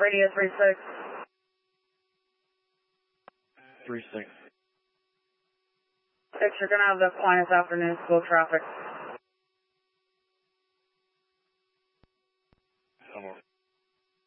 radio 36. 36. 6, you're going to have the Aquinas afternoon school traffic. Come on.